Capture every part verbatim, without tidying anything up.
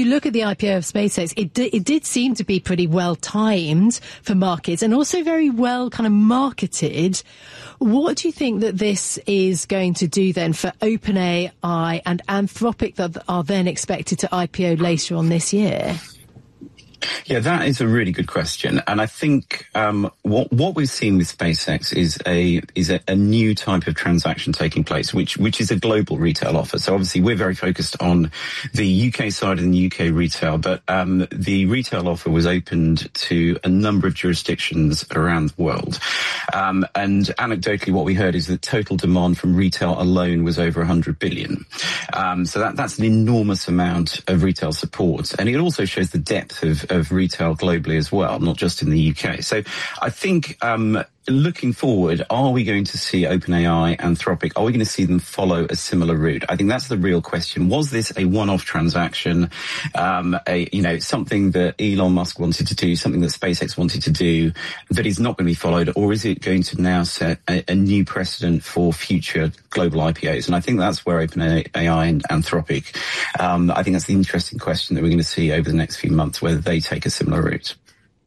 you look at the I P O of SpaceX, it, d- it did seem to be pretty well timed for markets and also very well kind of marketed. What do you think that this is going to do then for OpenAI and Anthropic that are then expected to I P O later on this year? Yeah, that is a really good question, and I think um, what what we've seen with SpaceX is a is a, a new type of transaction taking place, which which is a global retail offer. So obviously we're very focused on the U K side and the U K retail, but um, the retail offer was opened to a number of jurisdictions around the world. Um, and anecdotally, what we heard is that total demand from retail alone was over one hundred billion. Um, so that that's an enormous amount of retail support, and it also shows the depth of of retail globally as well, not just in the U K. So I think um, looking forward, are we going to see OpenAI, Anthropic, are we going to see them follow a similar route? I think that's the real question. Was this a one-off transaction, um, a, you know, something that Elon Musk wanted to do, something that SpaceX wanted to do that is not going to be followed, or is it going to now set a, a new precedent for future global I P Os? And I think that's where OpenAI and Anthropic, um, I think that's the interesting question that we're going to see over the next few months, whether they take a similar route.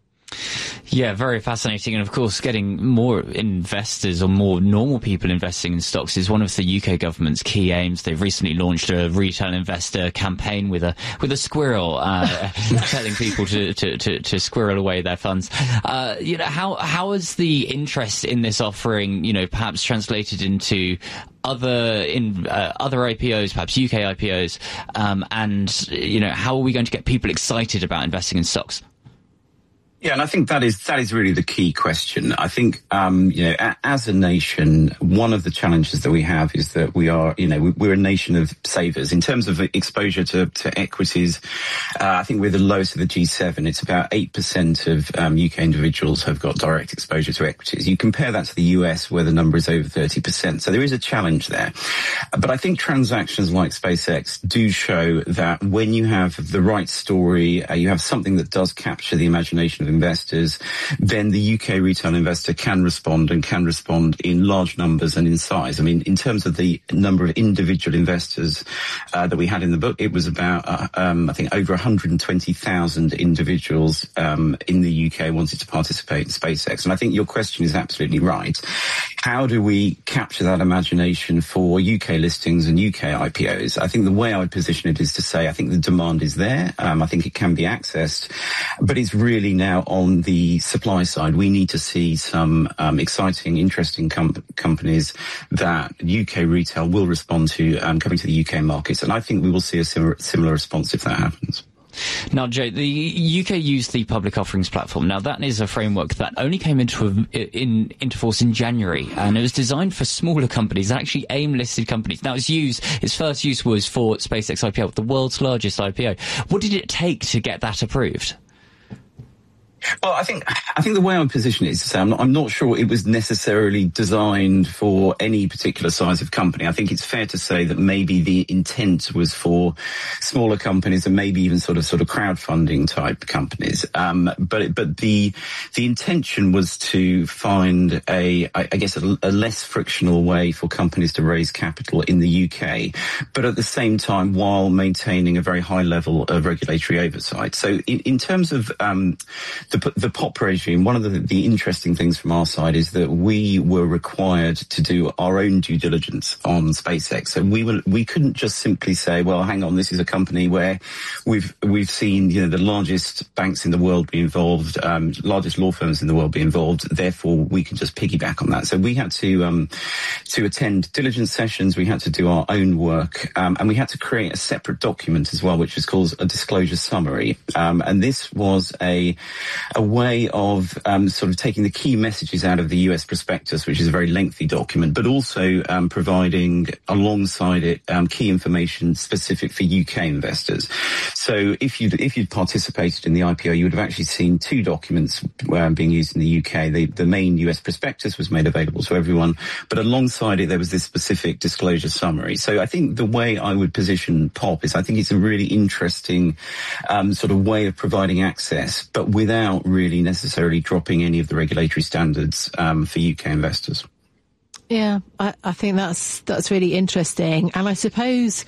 Yeah, very fascinating. And of course, getting more investors or more normal people investing in stocks is one of the U K government's key aims. They've recently launched a retail investor campaign with a with a squirrel, uh, telling people to, to, to, to squirrel away their funds. Uh, you know, how how has the interest in this offering, you know, perhaps translated into other in uh, other I P Os, perhaps U K I P Os, um, and you know, how are we going to get people excited about investing in stocks? Yeah, and I think that is that is really the key question. I think, um, you know, a, as a nation, one of the challenges that we have is that we are, you know, we, we're a nation of savers. In terms of exposure to, to equities, uh, I think we're the lowest of the G seven. It's about eight percent of um, U K individuals have got direct exposure to equities. You compare that to the U S, where the number is over thirty percent. So there is a challenge there. But I think transactions like SpaceX do show that when you have the right story, uh, you have something that does capture the imagination of investors, then the U K retail investor can respond and can respond in large numbers and in size. I mean, in terms of the number of individual investors uh, that we had in the book, it was about, uh, um, I think, over one hundred twenty thousand individuals um, in the U K wanted to participate in SpaceX. And I think your question is absolutely right. How do we capture that imagination for U K listings and U K I P Os? I think the way I would position it is to say I think the demand is there. Um, I think it can be accessed, but it's really now on the supply side. We need to see some um, exciting, interesting com- companies that U K retail will respond to um, coming to the U K markets. And I think we will see a similar, similar response if that happens. Now, Joe, the U K used the public offerings platform. Now, that is a framework that only came into in, into force in January, and it was designed for smaller companies, actually AIM-listed companies. Now, its use, its first use was for SpaceX I P O, the world's largest I P O. What did it take to get that approved? Well, I think I think the way I would position it is to say I'm not, I'm not sure it was necessarily designed for any particular size of company. I think it's fair to say that maybe the intent was for smaller companies and maybe even sort of sort of crowdfunding type companies. Um, but but the the intention was to find a I, I guess a, a less frictional way for companies to raise capital in the U K, but at the same time while maintaining a very high level of regulatory oversight. So in, in terms of um, the The, the P O P regime, one of the, the interesting things from our side is that we were required to do our own due diligence on SpaceX. So we were, we couldn't just simply say, well, hang on, this is a company where we've, we've seen, you know, the largest banks in the world be involved, um, largest law firms in the world be involved. Therefore, we can just piggyback on that. So we had to, um, to attend diligence sessions. We had to do our own work, um, and we had to create a separate document as well, which is called a disclosure summary. Um, and this was a, a way of um, sort of taking the key messages out of the U S prospectus, which is a very lengthy document, but also um, providing alongside it um, key information specific for U K investors. So if you'd, if you'd participated in the I P O, you would have actually seen two documents um, being used in the U K. The, the main U S prospectus was made available to everyone, but alongside it there was this specific disclosure summary. So I think the way I would position P O P is I think it's a really interesting um, sort of way of providing access, but without really necessarily dropping any of the regulatory standards um, for U K investors. Yeah, I, I think that's that's really interesting. And I suppose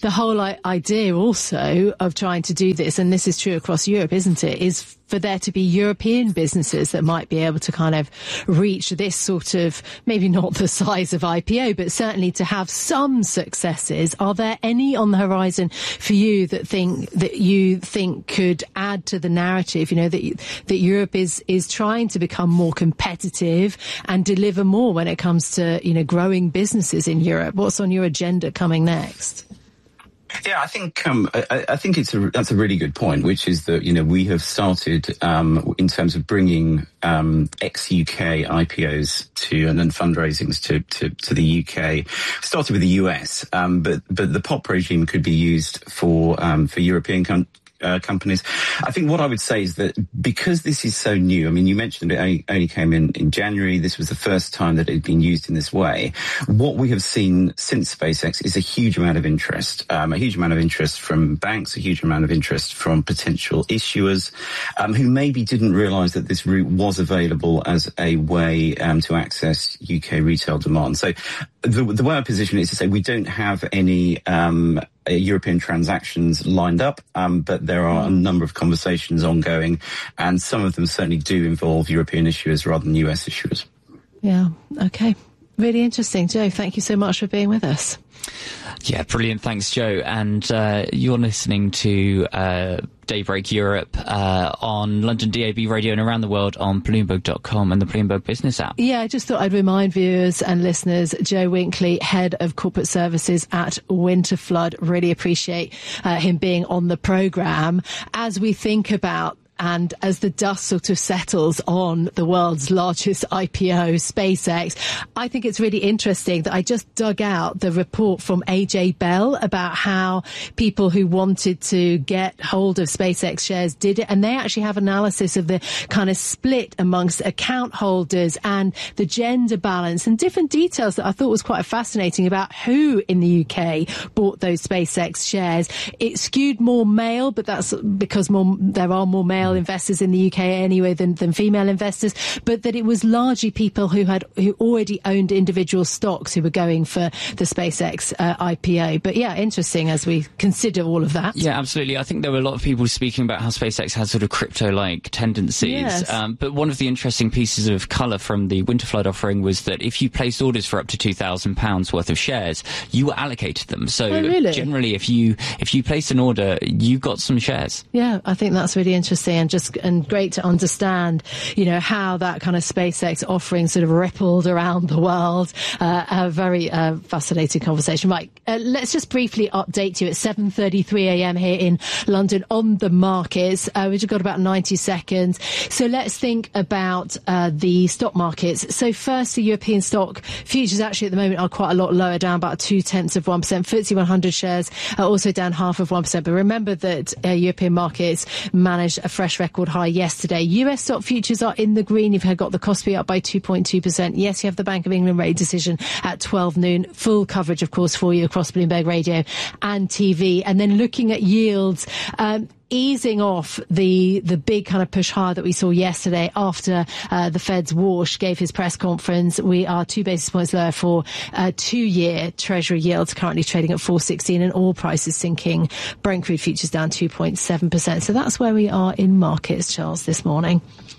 the whole I- idea also of trying to do this, and this is true across Europe, isn't it, is for there to be European businesses that might be able to kind of reach this sort of, maybe not the size of I P O, but certainly to have some successes. Are there any on the horizon for you that think that you think could add to the narrative, you know, that you, that Europe is is trying to become more competitive and deliver more when it comes to, you know, growing businesses in Europe? What's on your agenda coming next? Yeah, I think um, I, I think it's a that's a really good point, which is that, you know, we have started um, in terms of bringing um, ex-U K I P Os to and then fundraisings to, to to the U K. Started with the U S, um, but but the P O P regime could be used for um, for European countries. Uh, companies. I think what I would say is that because this is so new, I mean, you mentioned it only, only came in in January. This was the first time that it had been used in this way. What we have seen since SpaceX is a huge amount of interest, um, a huge amount of interest from banks, a huge amount of interest from potential issuers um, who maybe didn't realise that this route was available as a way um, to access U K retail demand. So the, the way I position it is to say we don't have any um, European transactions lined up, um, but there are a number of conversations ongoing, and some of them certainly do involve European issuers rather than U S issuers. Yeah, okay. Really interesting. Joe, thank you so much for being with us. Yeah, brilliant. Thanks, Joe. And uh, you're listening to uh, Daybreak Europe uh, on London D A B Radio and around the world on Bloomberg dot com and the Bloomberg Business app. Yeah, I just thought I'd remind viewers and listeners, Joe Winkley, Head of Corporate Services at Winterflood. Really appreciate uh, him being on the programme as we think about, and as the dust sort of settles on the world's largest I P O, SpaceX, I think it's really interesting that I just dug out the report from A J Bell about how people who wanted to get hold of SpaceX shares did it. And they actually have analysis of the kind of split amongst account holders and the gender balance and different details that I thought was quite fascinating about who in the U K bought those SpaceX shares. It skewed more male, but that's because more there are more male investors in the U K anyway than, than female investors, but that it was largely people who had who already owned individual stocks who were going for the SpaceX uh, I P O. But yeah, interesting as we consider all of that. Yeah, absolutely. I think there were a lot of people speaking about how SpaceX has sort of crypto-like tendencies. Yes. Um, but one of the interesting pieces of colour from the Winterflood offering was that if you placed orders for up to two thousand pounds worth of shares, you were allocated them. So oh, really? generally, if you if you placed an order, you got some shares. Yeah, I think that's really interesting. And just and great to understand, you know, how that kind of SpaceX offering sort of rippled around the world. Uh, a very uh, fascinating conversation. Right, uh, let's just briefly update you at seven thirty-three a m here in London on the markets. Uh, we've just got about ninety seconds. So let's think about uh, the stock markets. So first, the European stock futures actually at the moment are quite a lot lower, down about two tenths of one percent. F T S E one hundred shares are also down half of one percent. But remember that uh, European markets managed a fresh record high yesterday. U S stock futures are in the green. You've got the Kospi up by two point two percent. Yes, you have the Bank of England rate decision at twelve noon. Full coverage, of course, for you across Bloomberg Radio and T V. And then looking at yields, um, easing off the the big kind of push higher that we saw yesterday after uh, the Fed's Walsh gave his press conference. We are two basis points lower for uh, two-year Treasury yields, currently trading at four sixteen, and oil prices sinking. Brent crude futures down two point seven percent. So that's where we are in markets, Charles, this morning.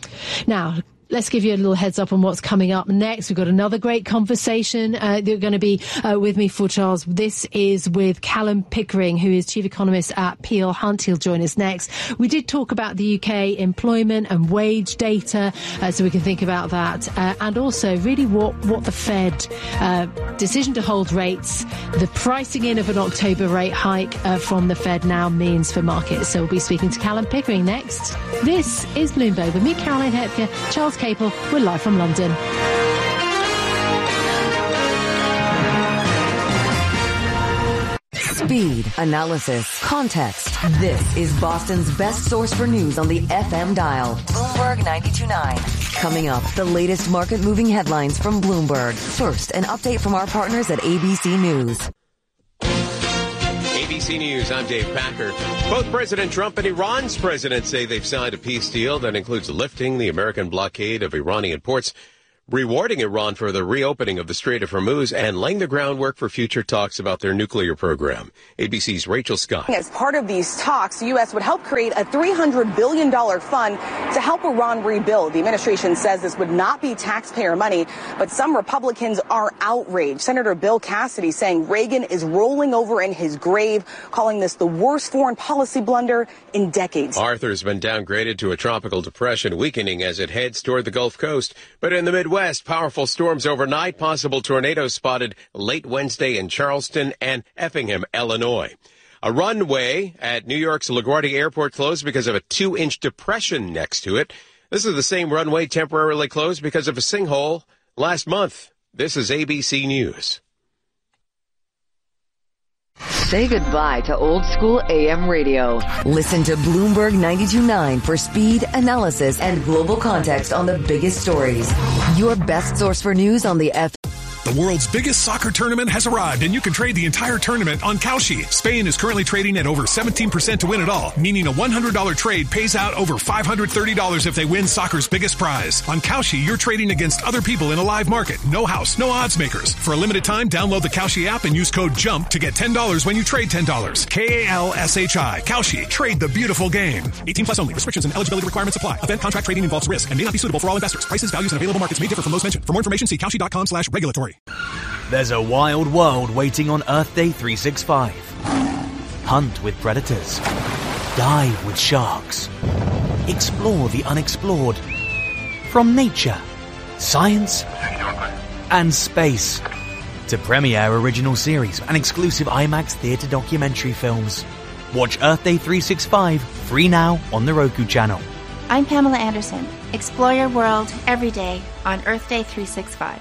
Now, let's give you a little heads up on what's coming up next. We've got another great conversation. Uh, they're going to be uh, with me for, Charles. This is with Callum Pickering, who is Chief Economist at Peel Hunt. He'll join us next. We did talk about the U K employment and wage data, uh, so we can think about that. Uh, and also really what, what the Fed uh, decision to hold rates, the pricing in of an October rate hike uh, from the Fed now means for markets. So we'll be speaking to Callum Pickering next. This is Bloomberg with me, Caroline Hepker, Charles Capel. We're live from London. Speed, analysis, context. This is Boston's best source for news on the F M dial. Bloomberg ninety-two point nine. Coming up, the latest market-moving headlines from Bloomberg. First, an update from our partners at A B C News. A B C News, I'm Dave Packer. Both President Trump and Iran's president say they've signed a peace deal that includes lifting the American blockade of Iranian ports, rewarding Iran for the reopening of the Strait of Hormuz and laying the groundwork for future talks about their nuclear program. A B C's Rachel Scott. As part of these talks, the U S would help create a three hundred billion dollars fund to help Iran rebuild. The administration says this would not be taxpayer money, but some Republicans are outraged. Senator Bill Cassidy saying Reagan is rolling over in his grave, calling this the worst foreign policy blunder in decades. Arthur's been downgraded to a tropical depression, weakening as it heads toward the Gulf Coast. But in the Midwest, powerful storms overnight, possible tornadoes spotted late Wednesday in Charleston and Effingham, Illinois. A runway at New York's LaGuardia Airport closed because of a two-inch depression next to it. This is the same runway temporarily closed because of a sinkhole last month. This is A B C News. Say goodbye to old school A M radio. Listen to Bloomberg ninety-two point nine for speed, analysis, and global context on the biggest stories. Your best source for news on the F. The world's biggest soccer tournament has arrived, and you can trade the entire tournament on Kalshi. Spain is currently trading at over seventeen percent to win it all, meaning a one hundred dollars trade pays out over five hundred thirty dollars if they win soccer's biggest prize. On Kalshi, you're trading against other people in a live market. No house, no odds makers. For a limited time, download the Kalshi app and use code JUMP to get ten dollars when you trade ten dollars. K A L S H I. Kalshi. Trade the beautiful game. eighteen plus only. Restrictions and eligibility requirements apply. Event contract trading involves risk and may not be suitable for all investors. Prices, values, and available markets may differ from those mentioned. For more information, see kalshi.com slash regulatory. There's a wild world waiting on Earth Day three sixty-five. Hunt with predators. Dive with sharks. Explore the unexplored. From nature, science, and space. To premiere original series and exclusive IMAX theatre documentary films. Watch Earth Day three sixty-five free now on the Roku channel. I'm Pamela Anderson. Explore your world every day on Earth Day three sixty-five.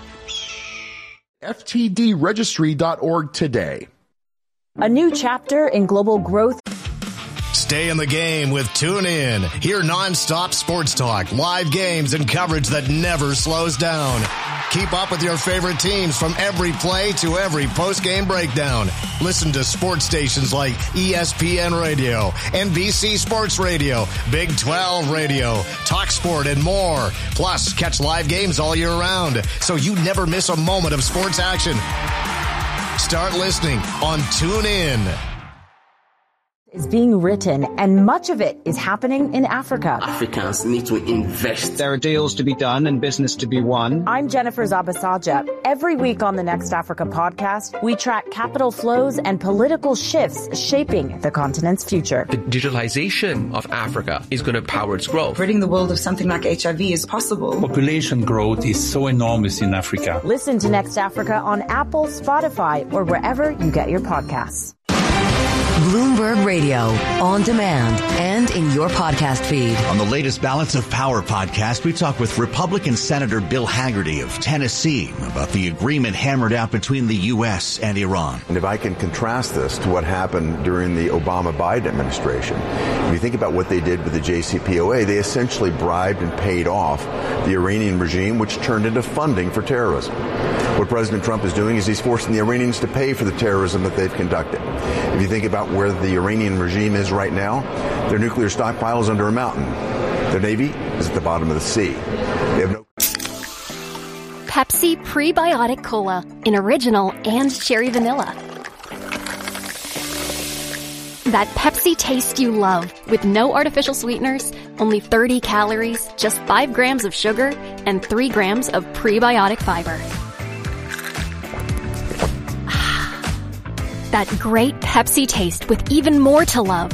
F T D registry dot org today. A new chapter in global growth. Stay in the game with TuneIn. Hear nonstop sports talk, live games, and coverage that never slows down. Keep up with your favorite teams from every play to every post-game breakdown. Listen to sports stations like E S P N Radio, N B C Sports Radio, Big twelve Radio, TalkSport, and more. Plus, catch live games all year round, so you never miss a moment of sports action. Start listening on TuneIn. Is being written, and much of it is happening in Africa. Africans need to invest. There are deals to be done and business to be won. I'm Jennifer Zabasaja. Every week on the Next Africa podcast, we track capital flows and political shifts shaping the continent's future. The digitalization of Africa is going to power its growth. Ridding the world of something like H I V is possible. Population growth is so enormous in Africa. Listen to Next Africa on Apple, Spotify, or wherever you get your podcasts. Bloomberg Radio, on demand and in your podcast feed. On the latest Balance of Power podcast, we talk with Republican Senator Bill Hagerty of Tennessee about the agreement hammered out between the U S and Iran. And if I can contrast this to what happened during the Obama-Biden administration, if you think about what they did with the J C P O A, they essentially bribed and paid off the Iranian regime, which turned into funding for terrorism. What President Trump is doing is he's forcing the Iranians to pay for the terrorism that they've conducted. If you think about where the Iranian regime is right now, their nuclear stockpile is under a mountain. Their navy is at the bottom of the sea. They have no... Pepsi Prebiotic Cola in original and cherry vanilla. That Pepsi taste you love with no artificial sweeteners, only thirty calories, just five grams of sugar, and three grams of prebiotic fiber. That great Pepsi taste with even more to love.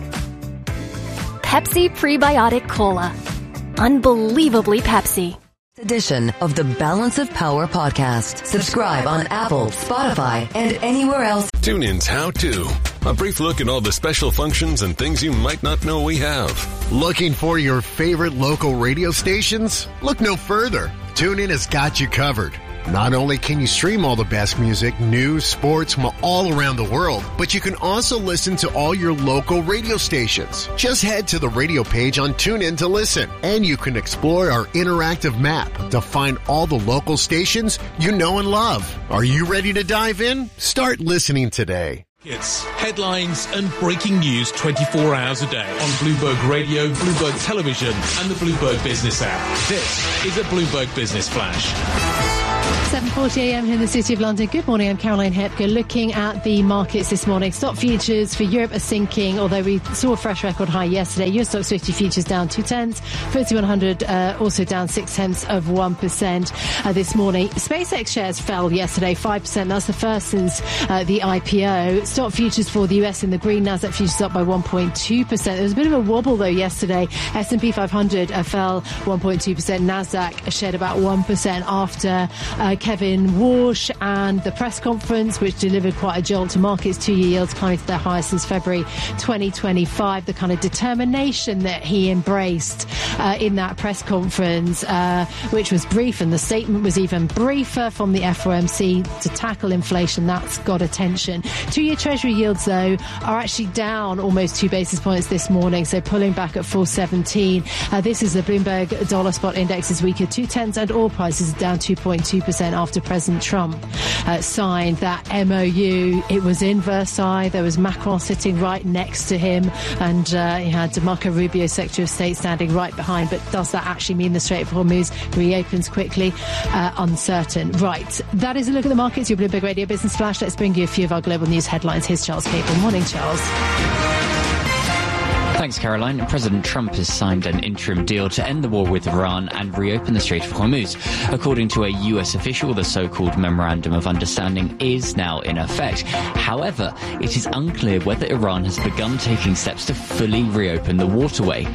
Pepsi Prebiotic Cola. Unbelievably Pepsi. Edition of the Balance of Power podcast. Subscribe on Apple, Spotify, and anywhere else. TuneIn's How To. A brief look at all the special functions and things you might not know we have. Looking for your favorite local radio stations? Look no further. TuneIn has got you covered. Not only can you stream all the best music, news, sports from all around the world, but you can also listen to all your local radio stations. Just head to the radio page on TuneIn to listen, and you can explore our interactive map to find all the local stations you know and love. Are you ready to dive in? Start listening today. It's headlines and breaking news twenty-four hours a day on Bloomberg Radio, Bloomberg Television and the Bloomberg Business app. This is a Bloomberg Business Flash. seven forty a m here in the City of London. Good morning, I'm Caroline Hepker. Looking at the markets this morning, stock futures for Europe are sinking, although we saw a fresh record high yesterday. U S Stocks fifty futures down two tenths, F T S E one hundred uh, also down six tenths of one percent uh, this morning. SpaceX shares fell yesterday five percent. That's the first since uh, the I P O. Stock futures for the U S in the green, Nasdaq futures up by one point two percent. There was a bit of a wobble though yesterday. S and P five hundred uh, fell one point two percent. Nasdaq shed about one percent after uh, Kevin Warsh and the press conference, which delivered quite a jolt to markets. Two-year yields climbing to their highest since February twenty twenty-five. The kind of determination that he embraced uh, in that press conference, uh, which was brief, and the statement was even briefer from the F O M C to tackle inflation. That's got attention. Two-year Treasury yields, though, are actually down almost two basis points this morning, so pulling back at four seventeen. Uh, this is the Bloomberg Dollar Spot Index is weaker two tenths, and oil prices are down two point two percent after President Trump uh, signed that M O U. It was in Versailles. There was Macron sitting right next to him, and uh, he had Marco Rubio, Secretary of State, standing right behind. But does that actually mean the Strait of Hormuz reopens quickly? Uh, uncertain. Right. That is a look at the markets. Your Bloomberg Radio Business Flash. Let's bring you a few of our global news headlines. Here's Charles Capel. Morning, Charles. Thanks, Caroline. President Trump has signed an interim deal to end the war with Iran and reopen the Strait of Hormuz. According to a U S official, the so-called Memorandum of Understanding is now in effect. However, it is unclear whether Iran has begun taking steps to fully reopen the waterway.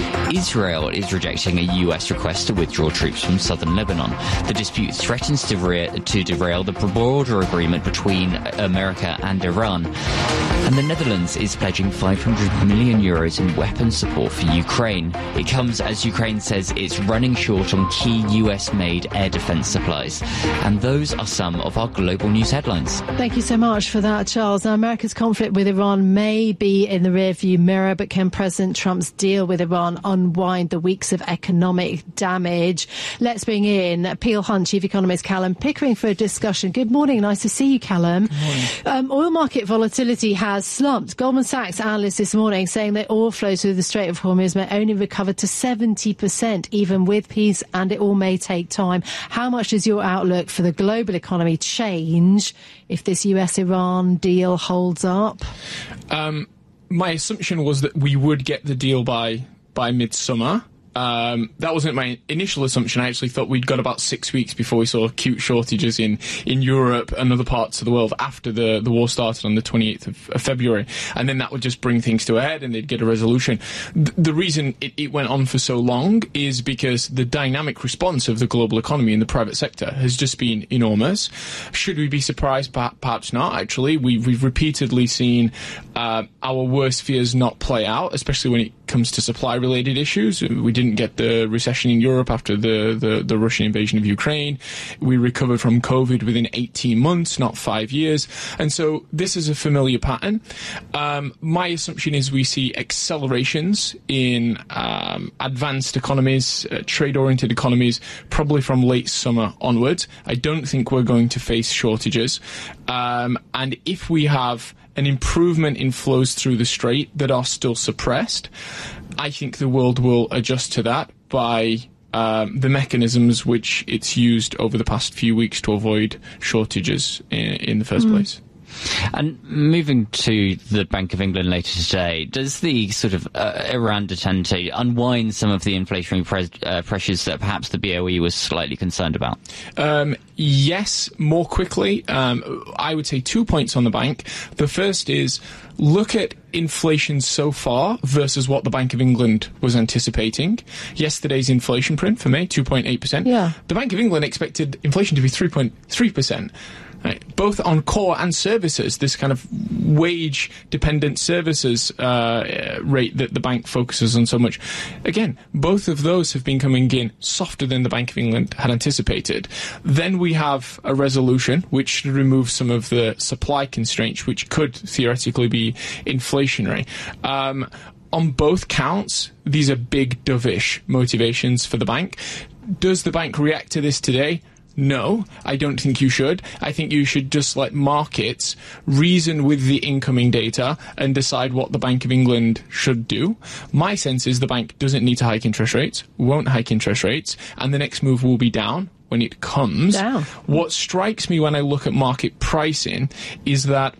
Israel is rejecting a U S request to withdraw troops from southern Lebanon. The dispute threatens to, re- to derail the broader agreement between America and Iran. And the Netherlands is pledging five hundred million euros in weapons support for Ukraine. It comes as Ukraine says it's running short on key U S-made air defense supplies. And those are some of our global news headlines. Thank you so much for that, Charles. Now, America's conflict with Iran may be in the rearview mirror, but can President Trump's deal with Iran unwind the weeks of economic damage? Let's bring in Peel Hunt Chief Economist Callum Pickering for a discussion. Good morning. Nice to see you, Callum. Good morning. Um, oil market volatility has slumped. Goldman Sachs analysts this morning saying that oil flows through the Strait of Hormuz may only recover to seventy percent, even with peace, and it all may take time. How much does your outlook for the global economy change if this U S-Iran deal holds up? Um, my assumption was that we would get the deal by by midsummer. Um, that wasn't my initial assumption. I actually thought we'd got about six weeks before we saw acute shortages in, in Europe and other parts of the world after the, the war started on the twenty-eighth of, of February. And then that would just bring things to a head and they'd get a resolution. Th- the reason it, it went on for so long is because the dynamic response of the global economy in the private sector has just been enormous. Should we be surprised? Perhaps not, actually. We, we've repeatedly seen uh, our worst fears not play out, especially when it comes to supply-related issues. We didn't get the recession in Europe after the, the, the Russian invasion of Ukraine. We recovered from COVID within eighteen months, not five years. And so this is a familiar pattern. Um, my assumption is we see accelerations in um, advanced economies, uh, trade-oriented economies, probably from late summer onwards. I don't think we're going to face shortages. Um, and if we have an improvement in flows through the Strait that are still suppressed, I think the world will adjust to that by um, the mechanisms which it's used over the past few weeks to avoid shortages in, in the first mm. place. And moving to the Bank of England later today, does the sort of uh, Iran tend to unwind some of the inflationary pres- uh, pressures that perhaps the B O E was slightly concerned about? Um, yes, more quickly. Um, I would say two points on the bank. The first is look at inflation so far versus what the Bank of England was anticipating. Yesterday's inflation print for May, two point eight percent. Yeah. The Bank of England expected inflation to be three point three percent. Right. Both on core and services, this kind of wage-dependent services uh, rate that the bank focuses on so much. Again, both of those have been coming in softer than the Bank of England had anticipated. Then we have a resolution which should remove some of the supply constraints, which could theoretically be inflationary. Um, on both counts, these are big dovish motivations for the bank. Does the bank react to this today? No, I don't think you should. I think you should just let markets reason with the incoming data and decide what the Bank of England should do. My sense is the bank doesn't need to hike interest rates, won't hike interest rates, and the next move will be down when it comes. Down. What strikes me when I look at market pricing is that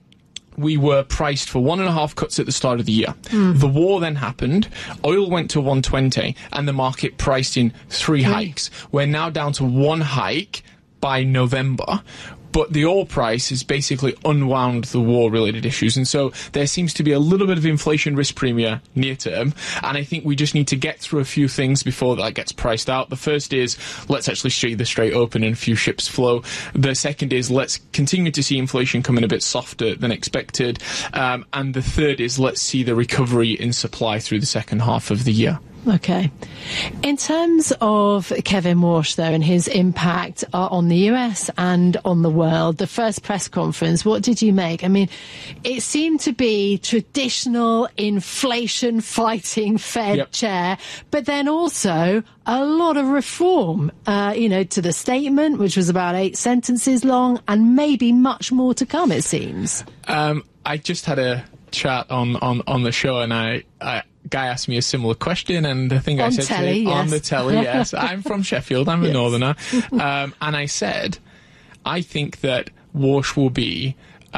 we were priced for one and a half cuts at the start of the year. Mm. The war then happened, oil went to one twenty, and the market priced in three, three hikes. We're now down to one hike by November. But the oil price has basically unwound the war-related issues. And so there seems to be a little bit of inflation risk premium near term. And I think we just need to get through a few things before that gets priced out. The first is, let's actually see the Strait open and a few ships flow. The second is, let's continue to see inflation come in a bit softer than expected. Um, and the third is, let's see the recovery in supply through the second half of the year. Okay. In terms of Kevin Warsh, though, and his impact uh, on the U S and on the world, the first press conference, what did you make? I mean, it seemed to be traditional inflation-fighting Fed yep. chair, but then also a lot of reform, uh, you know, to the statement, which was about eight sentences long, and maybe much more to come, it seems. Um, I just had a chat on, on, on the show, and I... I guy asked me a similar question, and I think on I said telly, to him, yes. on the telly, yes. I'm from Sheffield, I'm yes. a northerner. Um, and I said, I think that Warsh will be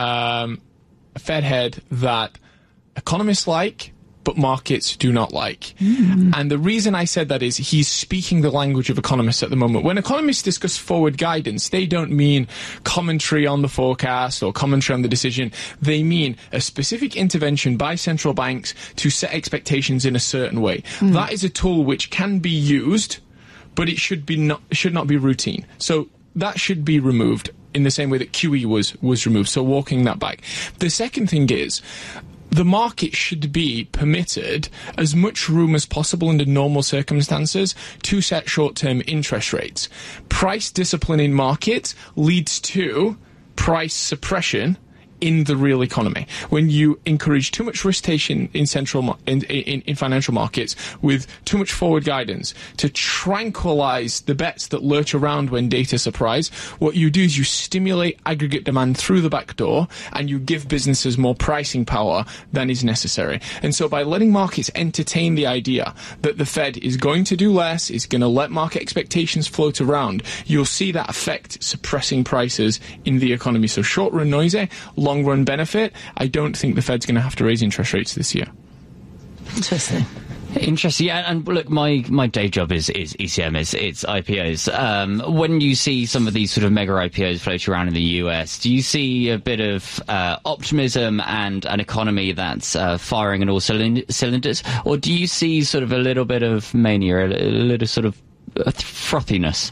um, a Fed head that economists like, but markets do not like. Mm. And the reason I said that is he's speaking the language of economists at the moment. When economists discuss forward guidance, they don't mean commentary on the forecast or commentary on the decision. They mean a specific intervention by central banks to set expectations in a certain way. Mm. That is a tool which can be used, but it should be not should not be routine. So that should be removed in the same way that Q E was was removed. So walking that back. The second thing is, the market should be permitted as much room as possible under normal circumstances to set short-term interest rates. Price discipline in markets leads to price suppression in the real economy. When you encourage too much risk-taking in central in, in, in financial markets with too much forward guidance to tranquilize the bets that lurch around when data surprise, what you do is you stimulate aggregate demand through the back door, and you give businesses more pricing power than is necessary. And so by letting markets entertain the idea that the Fed is going to do less, is going to let market expectations float around, you'll see that effect suppressing prices in the economy. So short-run noisy, long-run benefit. I don't think the Fed's going to have to raise interest rates this year. Interesting. Interesting, yeah, and look, my, my day job is, is E C M, it's, it's I P Os. Um, when you see some of these sort of mega I P Os floating around in the U S, do you see a bit of uh, optimism and an economy that's uh, firing on all cylinders, or do you see sort of a little bit of mania, a little sort of frothiness?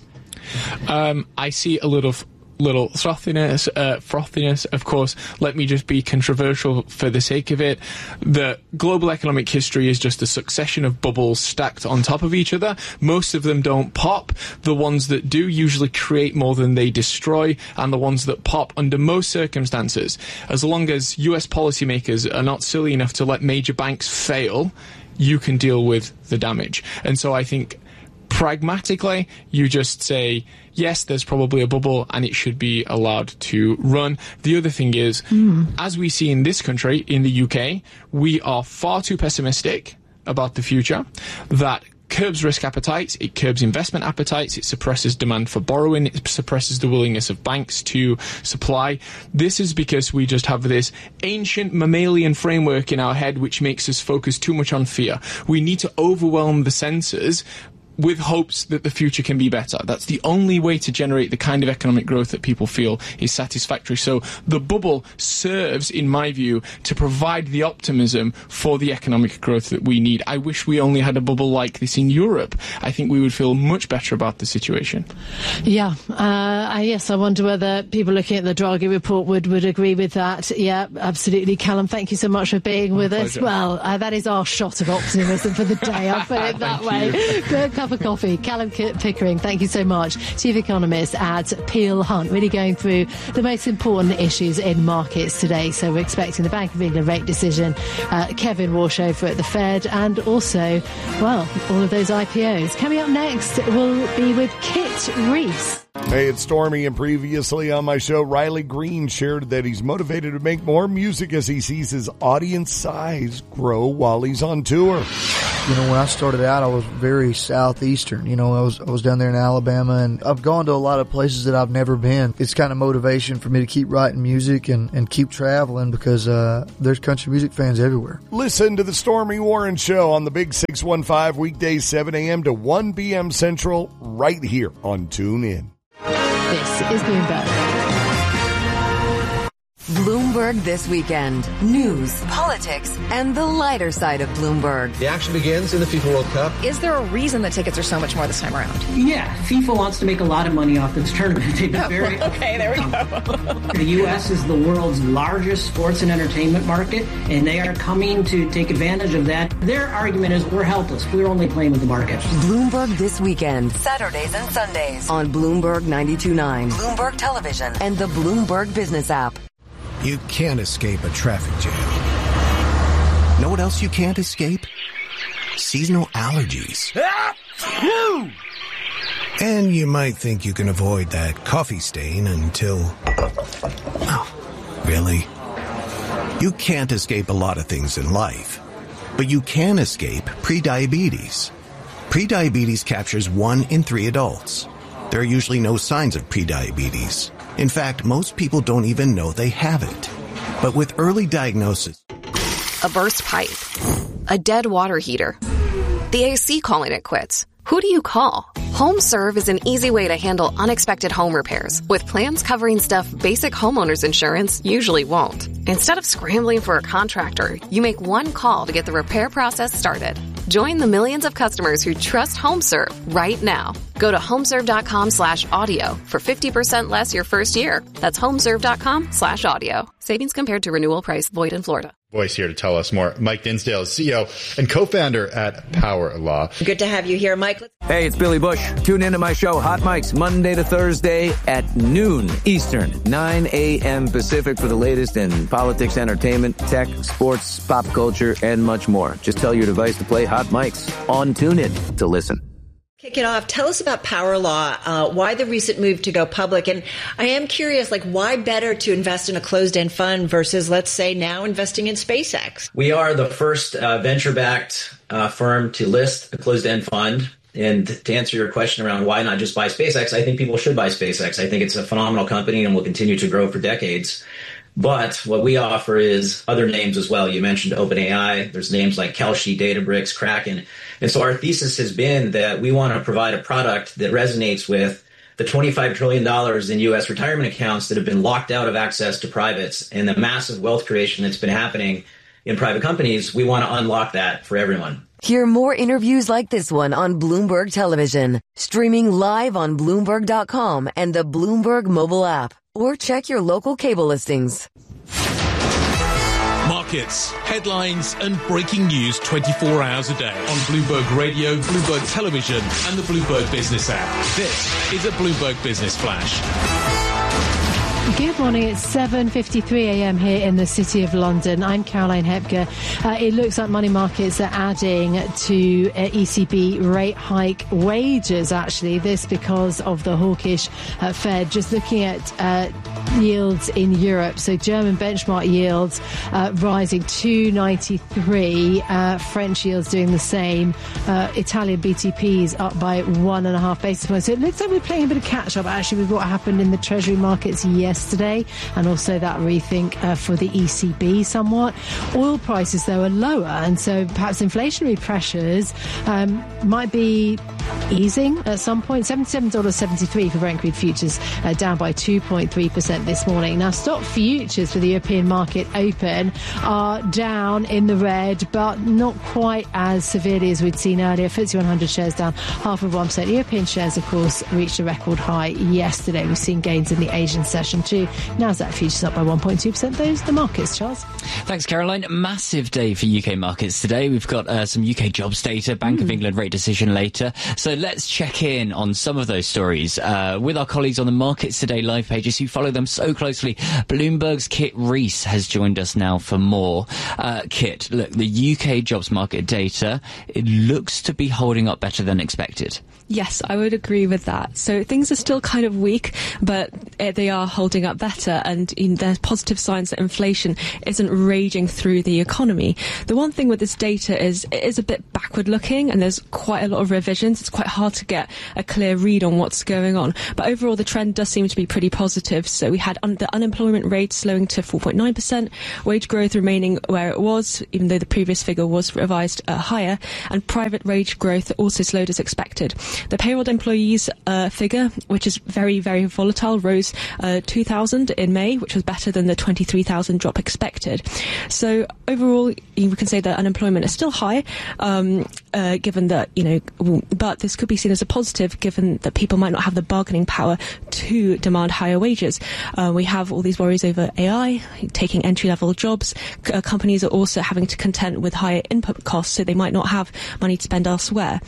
Um, I see a little... little frothiness, uh, frothiness, of course. Let me just be controversial for the sake of it. The global economic history is just a succession of bubbles stacked on top of each other. Most of them don't pop. The ones that do usually create more than they destroy, and the ones that pop under most circumstances, as long as U S policymakers are not silly enough to let major banks fail, you can deal with the damage. And so I think pragmatically, you just say, yes, there's probably a bubble and it should be allowed to run. The other thing is, mm. as we see in this country, in the U K, we are far too pessimistic about the future. That curbs risk appetites, it curbs investment appetites, it suppresses demand for borrowing, it suppresses the willingness of banks to supply. This is because we just have this ancient mammalian framework in our head which makes us focus too much on fear. We need to overwhelm the senses with hopes that the future can be better. That's the only way to generate the kind of economic growth that people feel is satisfactory. So the bubble serves, in my view, to provide the optimism for the economic growth that we need. I wish we only had a bubble like this in Europe. I think we would feel much better about the situation. Yeah, uh, yes, I wonder whether people looking at the Draghi report would, would agree with that. Yeah, absolutely. Callum, thank you so much for being My with pleasure. us. Well, uh, that is our shot of optimism for the day, I'll put it that way. Good cup of coffee. Callum Pickering, thank you so much. Chief Economist at Peel Hunt, really going through the most important issues in markets today. So we're expecting the Bank of England rate decision, uh, Kevin Warsh over at the Fed, and also, well, all of those I P Os. Coming up next, we'll be with Kit Reese. Hey, it's Stormy, and previously on my show, Riley Green shared that he's motivated to make more music as he sees his audience size grow while he's on tour. You know, when I started out, I was very southeastern. You know, I was I was down there in Alabama, and I've gone to a lot of places that I've never been. It's kind of motivation for me to keep writing music and, and keep traveling because uh, there's country music fans everywhere. Listen to the Stormy Warren Show on the Big six one five, weekdays seven a.m. to one p.m. Central, right here on TuneIn. This is Bloomberg. Bloomberg This Weekend. News, politics, and the lighter side of Bloomberg. The action begins in the FIFA World Cup. Is there a reason the tickets are so much more this time around? Yeah, FIFA wants to make a lot of money off this tournament. They've been very okay, there we go. The U S is the world's largest sports and entertainment market, and they are coming to take advantage of that. Their argument is we're helpless. We're only playing with the market. Bloomberg This Weekend. Saturdays and Sundays on Bloomberg ninety-two point nine, Bloomberg Television, and the Bloomberg Business app. You can't escape a traffic jam. Know what else you can't escape? Seasonal allergies. And you might think you can avoid that coffee stain until... Oh, really? You can't escape a lot of things in life, but you can escape prediabetes. Prediabetes captures one in three adults. There are usually no signs of prediabetes. In fact, most people don't even know they have it. But with early diagnosis... A burst pipe. A dead water heater. The A C calling it quits. Who do you call? HomeServe is an easy way to handle unexpected home repairs with plans covering stuff basic homeowners insurance usually won't. Instead of scrambling for a contractor, you make one call to get the repair process started. Join the millions of customers who trust HomeServe right now. Go to homeserve.com slash audio for fifty percent less your first year. That's homeserve.com slash audio. Savings compared to renewal price void in Florida. Voice here to tell us more. Mike Dinsdale is C E O and co-founder at Power Law. Good to have you here, Mike. Hey, it's Billy Bush. Tune into my show, Hot Mics, Monday to Thursday at noon Eastern, nine a.m. Pacific for the latest in politics, entertainment, tech, sports, pop culture, and much more. Just tell your device to play Hot Mics on TuneIn to listen. Kick it off. Tell us about Power Law, uh, why the recent move to go public. And I am curious, like, why better to invest in a closed-end fund versus, let's say, now investing in SpaceX? We are the first uh, venture-backed uh, firm to list a closed-end fund. And to answer your question around why not just buy SpaceX, I think people should buy SpaceX. I think it's a phenomenal company and will continue to grow for decades. But what we offer is other names as well. You mentioned OpenAI. There's names like Kalshi, Databricks, Kraken. And so our thesis has been that we want to provide a product that resonates with the twenty-five trillion dollars in U S retirement accounts that have been locked out of access to privates and the massive wealth creation that's been happening in private companies. We want to unlock that for everyone. Hear more interviews like this one on Bloomberg Television, streaming live on Bloomberg dot com and the Bloomberg mobile app. Or check your local cable listings. Markets, headlines, and breaking news twenty-four hours a day on Bloomberg Radio, Bloomberg Television, and the Bloomberg Business app. This is a Bloomberg Business Flash. Good morning. It's seven fifty-three a.m. here in the City of London. I'm Caroline Hepker. Uh, it looks like money markets are adding to uh, E C B rate hike wages, actually. This because of the hawkish uh, Fed. Just looking at uh, yields in Europe. So German benchmark yields uh, rising two ninety-three. Uh, French yields doing the same. Uh, Italian B T Ps up by one and a half basis points. So it looks like we're playing a bit of catch up, actually, with what happened in the Treasury markets yesterday. Yesterday, and also that rethink uh, for the E C B somewhat. Oil prices, though, are lower, and so perhaps inflationary pressures um, might be easing at some point. seventy-seven dollars and seventy-three cents for Brent crude futures, uh, down by two point three percent this morning. Now, stock futures for the European market open are down in the red, but not quite as severely as we'd seen earlier. F T S E one hundred shares down half of one percent. European shares, of course, reached a record high yesterday. We've seen gains in the Asian session too. Nasdaq futures up by one point two percent. Those are the markets, Charles. Thanks, Caroline. Massive day for U K markets today. We've got uh, some U K jobs data, Bank mm. of England rate decision later. So let's check in on some of those stories uh, with our colleagues on the Markets Today live pages who follow them so closely. Bloomberg's Kit Rees has joined us now for more. Uh, Kit, look, the U K jobs market data, it looks to be holding up better than expected. Yes, I would agree with that. So things are still kind of weak, but uh, they are holding up better, and you know, there's positive signs that inflation isn't raging through the economy. The one thing with this data is it is a bit backward looking, and there's quite a lot of revisions. It's quite hard to get a clear read on what's going on. But overall, the trend does seem to be pretty positive. So we had un- the unemployment rate slowing to four point nine percent, wage growth remaining where it was, even though the previous figure was revised uh, higher, and private wage growth also slowed as expected. The payroll employees uh, figure, which is very, very volatile, rose uh, two thousand in May, which was better than the twenty-three thousand drop expected. So overall, we can say that unemployment is still high, um, uh, given that, you know, but this could be seen as a positive given that people might not have the bargaining power to demand higher wages. Uh, we have all these worries over A I taking entry-level jobs. C- uh, companies are also having to contend with higher input costs, so they might not have money to spend elsewhere.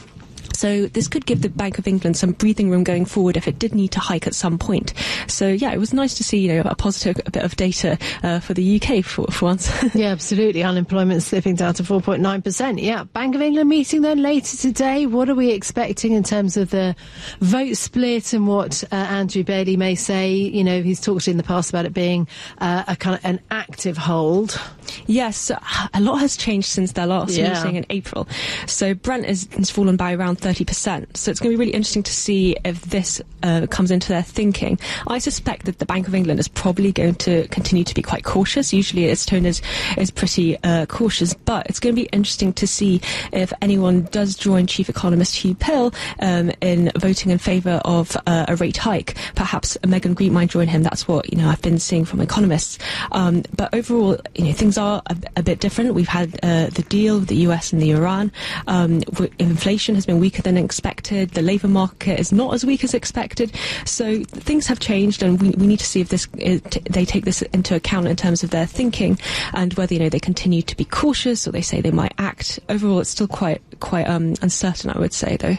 So this could give the Bank of England some breathing room going forward if it did need to hike at some point. So, yeah, it was nice to see, you know, a positive a bit of data uh, for the U K for, for once. Yeah, absolutely. Unemployment slipping down to four point nine percent. Yeah, Bank of England meeting then later today. What are we expecting in terms of the vote split and what uh, Andrew Bailey may say? You know, he's talked in the past about it being uh, a kind of an active hold. Yes, a lot has changed since their last Yeah. meeting in April. So Brent has, has fallen by around thirty percent. So it's going to be really interesting to see if this uh, comes into their thinking. I suspect that the Bank of England is probably going to continue to be quite cautious. Usually its tone is, is pretty uh, cautious, but it's going to be interesting to see if anyone does join Chief Economist Hugh Pill um, in voting in favour of uh, a rate hike. Perhaps Megan Green might join him. That's what, you know, I've been seeing from economists. Um, but overall, you know, things are a, a bit different. We've had uh, the deal with the U S and the Iran. Um, w- inflation has been weaker than expected. The labour market is not as weak as expected. So things have changed, and we, we need to see if this is, t- they take this into account in terms of their thinking, and whether, you know, they continue to be cautious or they say they might act. Overall, it's still quite quite um, uncertain, I would say, though.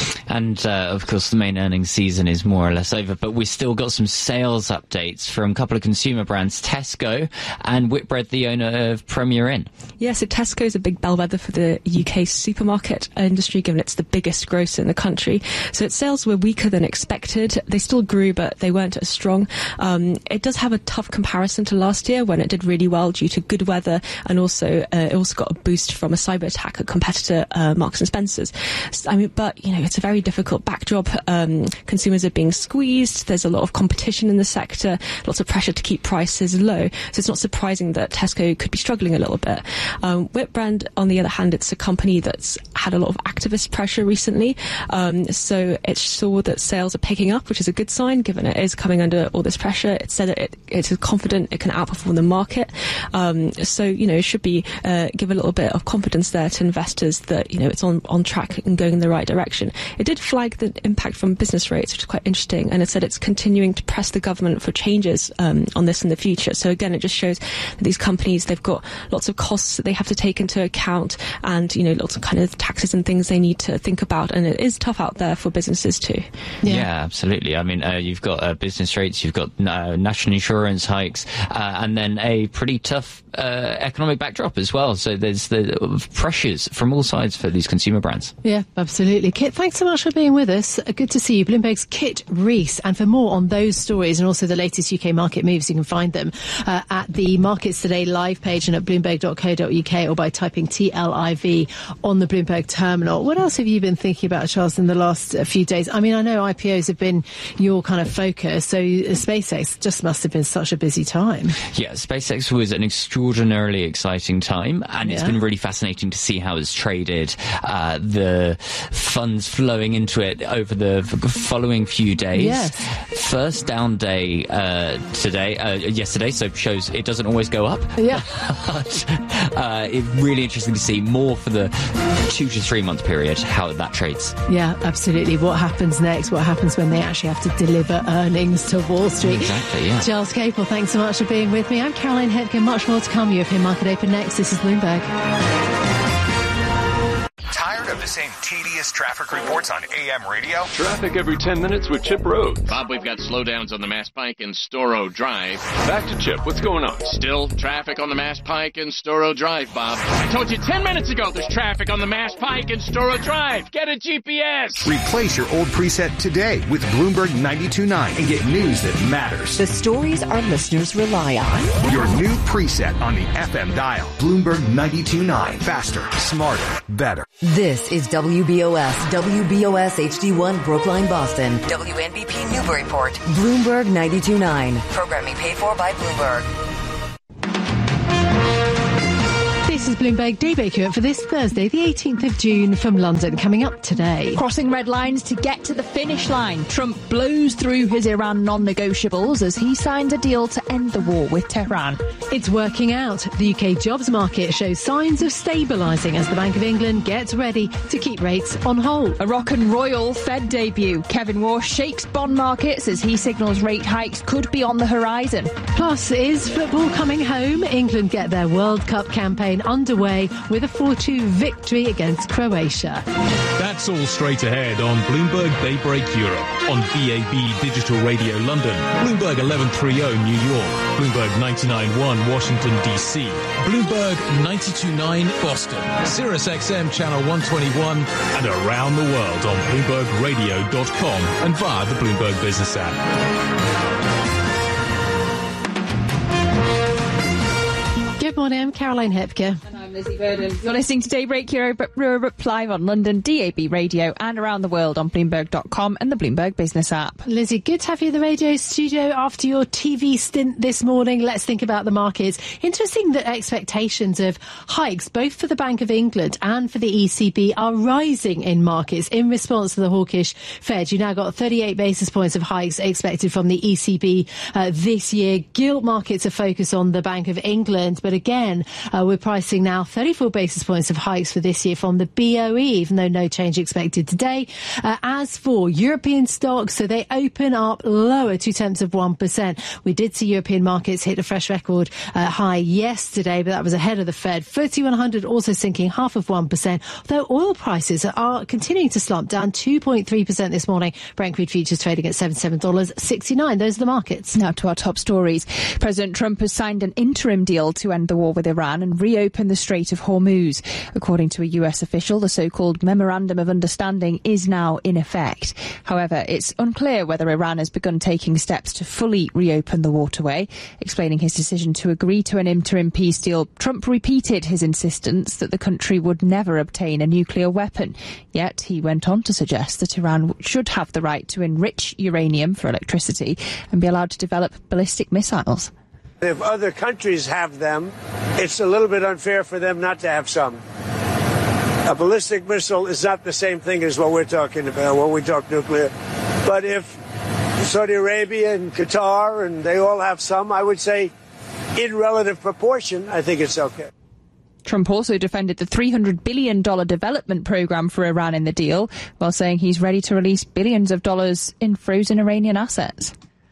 And uh, of course, the main earnings season is more or less over, but we've still got some sales updates from a couple of consumer brands, Tesco and Whitbread, the owner of Premier Inn. Yeah, so Tesco is a big bellwether for the U K supermarket industry, given it's the biggest grocer in the country. So its sales were weaker than expected. They still grew, but they weren't as strong. Um, it does have a tough comparison to last year when it did really well due to good weather, and also uh, it also got a boost from a cyber attack at competitor uh, Marks and Spencer's. I mean, but you know, it's a very difficult backdrop. Um, consumers are being squeezed. There's a lot of competition in the sector, lots of pressure to keep prices low. So it's not surprising that Tesco could be struggling a little bit. Um, Whitbrand, on the other hand, it's a company that's had a lot of activist pressure recently. Um, so it saw that sales are picking up, which is a good sign, given it is coming under all this pressure. It said that it, it is confident it can outperform the market. Um, so, you know, it should be uh, give a little bit of confidence there to investors that, you know, it's on, on track and going in the right direction. It did flag the impact from business rates, which is quite interesting, and it said it's continuing to press the government for changes um, on this in the future. So again, it just shows that these companies, they've got lots of costs that they have to take into account, and, you know, lots of kind of taxes and things they need to think about, and it is tough out there for businesses too. Yeah, yeah absolutely. I mean, uh, you've got uh, business rates, you've got uh, national insurance hikes, uh, and then a pretty tough uh, economic backdrop as well. So there's the uh, pressures from all sides for these consumer brands. Yeah, absolutely. Kit, thanks so much for being with us. Uh, good to see you. Bloomberg's Kit Rees. And for more on those stories and also the latest U K market moves, you can find them uh, at the Markets Today live page and at bloomberg dot co dot uk, or by typing T L I V on the Bloomberg terminal. What else have you been thinking about, Charles, in the last uh, few days? I mean, I know I P Os have been your kind of focus, so uh, SpaceX just must have been such a busy time. Yeah, SpaceX was an extraordinarily exciting time, and it's Yeah. been really fascinating to see how it's traded, uh, the funds flowing into it over the f- following few days. Yes. First down day uh, today, uh, yesterday, so shows it doesn't always go up. Yeah. uh, it's really interesting to see more for the two to three month period how that trades. Yeah, absolutely. What happens next? What happens when they actually have to deliver earnings to Wall Street? Exactly, yeah. Charles Capel, thanks so much for being with me. I'm Caroline Hetkin. Much more to come. You have here Market Open next. This is Bloomberg. Tired Tired of the same tedious traffic reports on A M radio? Traffic every ten minutes with Chip Road. Bob, we've got slowdowns on the Mass Pike and Storrow Drive. Back to Chip. What's going on? Still traffic on the Mass Pike and Storrow Drive, Bob. I told you ten minutes ago there's traffic on the Mass Pike and Storrow Drive. Get a G P S. Replace your old preset today with Bloomberg ninety-two point nine and get news that matters. The stories our listeners rely on. Your new preset on the F M dial. Bloomberg ninety-two point nine. Faster, smarter, better. This is W B O S, W B O S H D one Brookline, Boston. W N B P Newburyport. Bloomberg ninety-two point nine. Programming paid for by Bloomberg. This is Bloomberg Daybreak Europe for this Thursday, the eighteenth of June from London. Coming up today. Crossing red lines to get to the finish line. Trump blows through his Iran non-negotiables as he signs a deal to end the war with Tehran. It's working out. The U K jobs market shows signs of stabilising as the Bank of England gets ready to keep rates on hold. A rock and royal Fed debut. Kevin Warsh shakes bond markets as he signals rate hikes could be on the horizon. Plus, is football coming home? England get their World Cup campaign underway with a four two victory against Croatia. That's all straight ahead on Bloomberg Daybreak Europe on B A B Digital Radio London, Bloomberg eleven thirty New York, Bloomberg ninety-nine point one Washington D C, Bloomberg ninety-two point nine Boston, Sirius X M channel one twenty-one, and around the world on Bloomberg Radio dot com and via the Bloomberg Business app. Good morning, I'm Caroline Hepker. And I'm Lizzie Burden. You're listening to Daybreak Europe, Europe live on London, D A B Radio, and around the world on Bloomberg dot com and the Bloomberg Business app. Lizzie, good to have you in the radio studio after your T V stint this morning. Let's think about the markets. Interesting that expectations of hikes, both for the Bank of England and for the E C B, are rising in markets in response to the hawkish Fed. You now got thirty-eight basis points of hikes expected from the E C B uh, this year. Gilt markets are focused on the Bank of England, but again, uh, we're pricing now thirty-four basis points of hikes for this year from the B O E, even though no change expected today. Uh, as for European stocks, so they open up lower, two tenths of one percent. We did see European markets hit a fresh record uh, high yesterday, but that was ahead of the Fed. F T S E one hundred also sinking half of one percent, though oil prices are continuing to slump, down two point three percent this morning. Brent crude futures trading at seventy-seven dollars and sixty-nine cents. Those are the markets. Now to our top stories. President Trump has signed an interim deal to end the war with Iran and reopen the Strait of Hormuz. According to a U S official, the so-called Memorandum of Understanding is now in effect. However, it's unclear whether Iran has begun taking steps to fully reopen the waterway. Explaining his decision to agree to an interim peace deal, Trump repeated his insistence that the country would never obtain a nuclear weapon. Yet he went on to suggest that Iran should have the right to enrich uranium for electricity and be allowed to develop ballistic missiles. If other countries have them, it's a little bit unfair for them not to have some. A ballistic missile is not the same thing as what we're talking about when we talk nuclear. But if Saudi Arabia and Qatar and they all have some, I would say in relative proportion, I think it's okay. Trump also defended the three hundred billion dollars development program for Iran in the deal, while saying he's ready to release billions of dollars in frozen Iranian assets.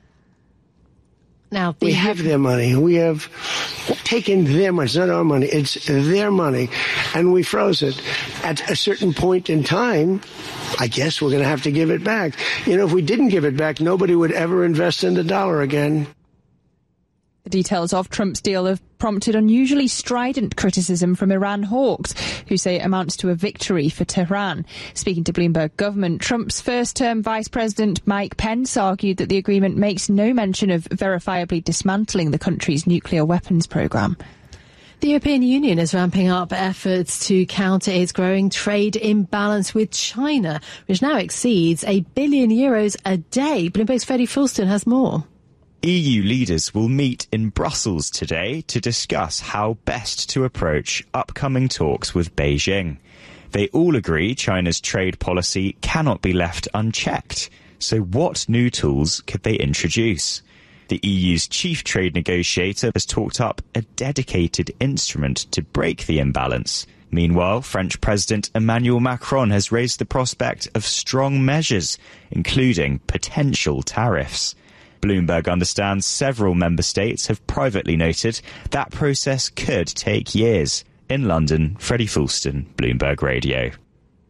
Now, we have their money. We have taken their money. It's not our money. It's their money. And we froze it. At a certain point in time, I guess we're going to have to give it back. You know, if we didn't give it back, nobody would ever invest in the dollar again. The details of Trump's deal have prompted unusually strident criticism from Iran hawks, who say it amounts to a victory for Tehran. Speaking to Bloomberg Government, Trump's first-term Vice President Mike Pence argued that the agreement makes no mention of verifiably dismantling the country's nuclear weapons program. The European Union is ramping up efforts to counter its growing trade imbalance with China, which now exceeds a billion euros a day. Bloomberg's Freddie Fulston has more. E U leaders will meet in Brussels today to discuss how best to approach upcoming talks with Beijing. They all agree China's trade policy cannot be left unchecked. So what new tools could they introduce? The E U's chief trade negotiator has talked up a dedicated instrument to break the imbalance. Meanwhile, French President Emmanuel Macron has raised the prospect of strong measures, including potential tariffs. Bloomberg understands several member states have privately noted that process could take years. In London, Freddie Fulston, Bloomberg Radio.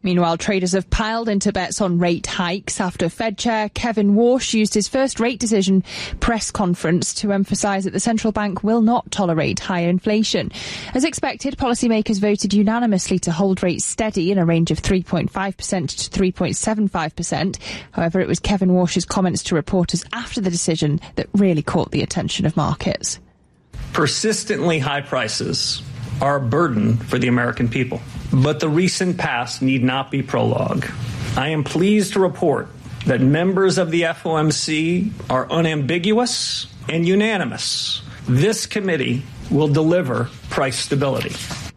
Meanwhile, traders have piled into bets on rate hikes after Fed Chair Kevin Warsh used his first rate decision press conference to emphasise that the central bank will not tolerate higher inflation. As expected, policymakers voted unanimously to hold rates steady in a range of three point five percent to three point seven five percent. However, it was Kevin Warsh's comments to reporters after the decision that really caught the attention of markets. Persistently high prices are a burden for the American people, but the recent past need not be prologue. I am pleased to report that members of the F O M C are unambiguous and unanimous. This committee will deliver price stability.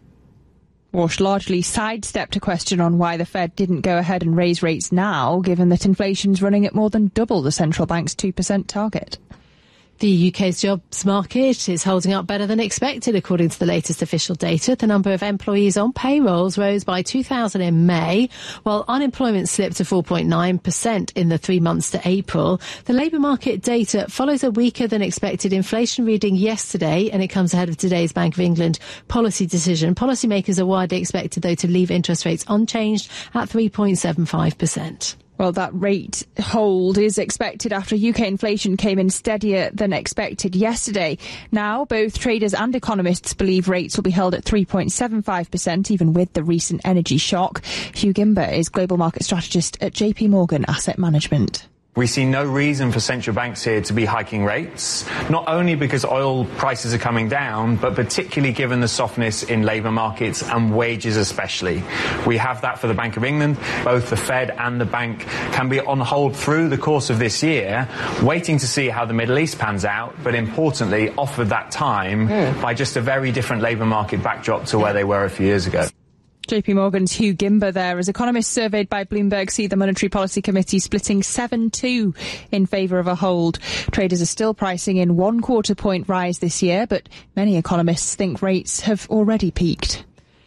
Warsh largely sidestepped a question on why the Fed didn't go ahead and raise rates now, given that inflation's running at more than double the central bank's two percent target. The U K's jobs market is holding up better than expected, according to the latest official data. The number of employees on payrolls rose by two thousand in May, while unemployment slipped to four point nine percent in the three months to April. The labour market data follows a weaker than expected inflation reading yesterday, and it comes ahead of today's Bank of England policy decision. Policymakers are widely expected, though, to leave interest rates unchanged at three point seven five percent. Well, that rate hold is expected after U K inflation came in steadier than expected yesterday. Now, both traders and economists believe rates will be held at three point seven five percent, even with the recent energy shock. Hugh Gimber is global market strategist at J P Morgan Asset Management. We see no reason for central banks here to be hiking rates, not only because oil prices are coming down, but particularly given the softness in labour markets and wages especially. We have that for the Bank of England. Both the Fed and the bank can be on hold through the course of this year, waiting to see how the Middle East pans out, but importantly offered that time mm. by just a very different labour market backdrop to where they were a few years ago. J P Morgan's Hugh Gimber there, as economists surveyed by Bloomberg see the Monetary Policy Committee splitting seven two in favour of a hold. Traders are still pricing in one quarter point rise this year, but many economists think rates have already peaked.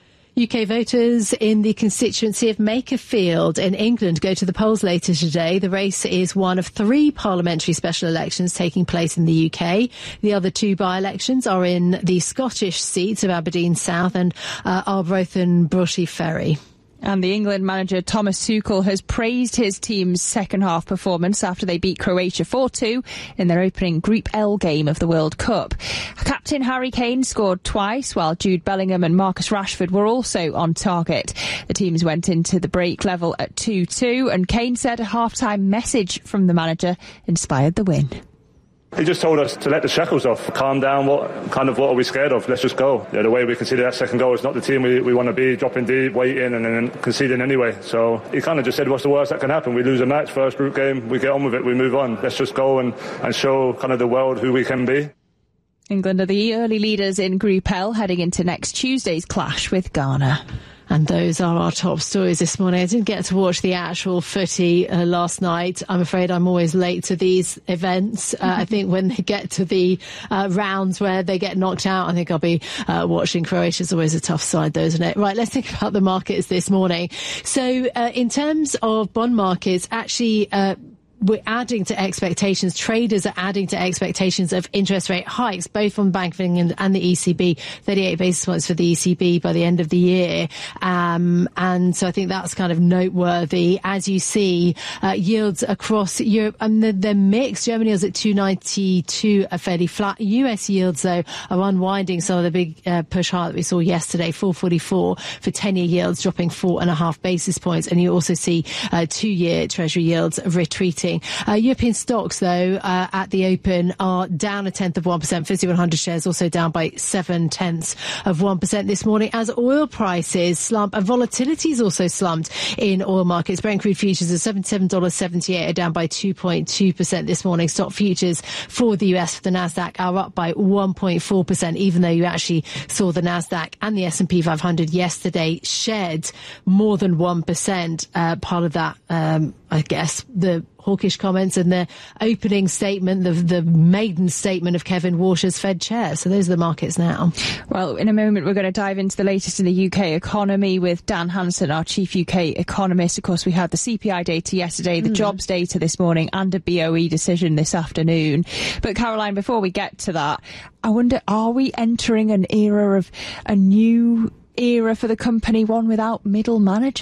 U K voters in the constituency of Makerfield in England go to the polls later today. The race is one of three parliamentary special elections taking place in the U K. The other two by-elections are in the Scottish seats of Aberdeen South and uh, Arbroath and Brushy Ferry. And the England manager Thomas Tuchel has praised his team's second-half performance after they beat Croatia four two in their opening Group L game of the World Cup. Captain Harry Kane scored twice, while Jude Bellingham and Marcus Rashford were also on target. The teams went into the break level at two two, and Kane said a half-time message from the manager inspired the win. He just told us to let the shackles off, calm down, what kind of what are we scared of, let's just go. Yeah, the way we conceded that second goal is not the team we, we want to be, dropping deep, waiting and then conceding anyway. So he kind of just said, what's the worst that can happen? We lose a match, first group game, we get on with it, we move on. Let's just go and, and show kind of the world who we can be. England are the early leaders in Group L, heading into next Tuesday's clash with Ghana. And those are our top stories this morning. I didn't get to watch the actual footy uh, last night. I'm afraid I'm always late to these events. Uh, I think when they get to the uh, rounds where they get knocked out, I think I'll be uh, watching. Croatia's always a tough side, though, isn't it? Right, let's think about the markets this morning. So uh, in terms of bond markets, actually... Uh, we're adding to expectations. Traders are adding to expectations of interest rate hikes, both from Bank of England and the E C B, thirty-eight basis points for the E C B by the end of the year. Um, and so I think that's kind of noteworthy. As you see, uh, yields across Europe, and they're, they're mixed. Germany is at two ninety-two, are fairly flat. U S yields, though, are unwinding some of the big uh, push higher that we saw yesterday, four forty-four for ten-year yields, dropping four and a half basis points. And you also see uh, two-year Treasury yields retreating. Uh, European stocks, though, uh, at the open are down a tenth of one percent. FTSE one hundred shares also down by seven tenths of one percent this morning as oil prices slump and volatility is also slumped in oil markets. Brent crude futures at seventy-seven dollars seventy-eight are down by two point two percent this morning. Stock futures for the U S for the Nasdaq are up by one point four percent, even though you actually saw the Nasdaq and the S and P five hundred yesterday shed more than one percent. Uh, part of that, um, I guess, the hawkish comments and the opening statement, the, the maiden statement of Kevin Warsh as Fed chair. So those are the markets now. Well, in a moment, we're going to dive into the latest in the U K economy with Dan Hanson, our chief U K economist. Of course, we had the C P I data yesterday, the mm. jobs data this morning, and a B O E decision this afternoon. But Caroline, before we get to that, I wonder, are we entering an era of a new era for the company, one without middle managers?